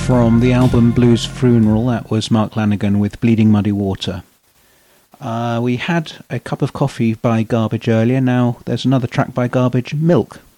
From the album Blues Funeral, that was Mark Lanegan with Bleeding Muddy Water. We had a cup of coffee by Garbage earlier. Now there's another track by Garbage, Milk.